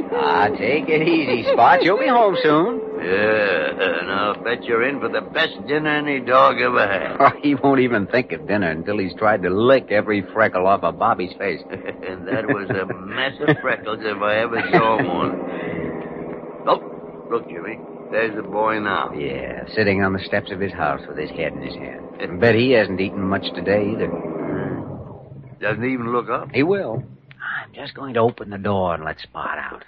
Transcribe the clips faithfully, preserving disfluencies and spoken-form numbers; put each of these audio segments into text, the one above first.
Ah, take it easy, Spot. You'll be home soon. Yeah, and I'll bet you're in for the best dinner any dog ever had. Oh, he won't even think of dinner until he's tried to lick every freckle off of Bobby's face. And that was a mess of freckles if I ever saw one. Oh, look, Jimmy. There's the boy now. Yeah, sitting on the steps of his house with his head in his hand. I bet he hasn't eaten much today either. Doesn't even look up. He will. I'm just going to open the door and let Spot out.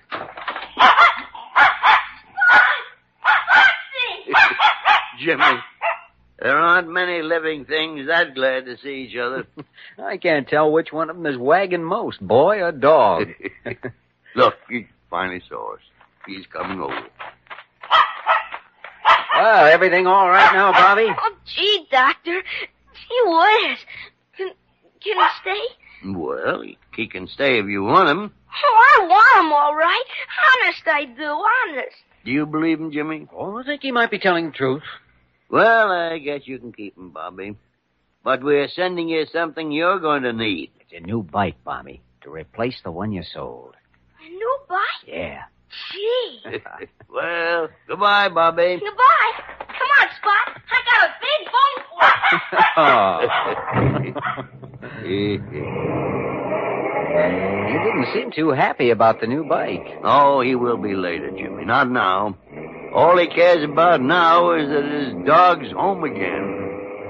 Jimmy, there aren't many living things that glad to see each other. I can't tell which one of them is wagging most, boy or dog. Look, he finally saw us. He's coming over. Well, everything all right now, Bobby? Oh, gee, Doctor. Gee whiz. Can, can he stay? Well, he can stay if you want him. Oh, I want him all right. Honest, I do. Honest. Do you believe him, Jimmy? Oh, I think he might be telling the truth. Well, I guess you can keep him, Bobby. But we're sending you something you're going to need. It's a new bike, Bobby, to replace the one you sold. A new bike? Yeah. Gee. Well, goodbye, Bobby. Goodbye. Come on, Spot. I got a big bone for you. He didn't seem too happy about the new bike. Oh, he will be later, Jimmy. Not now. All he cares about now is that his dog's home again.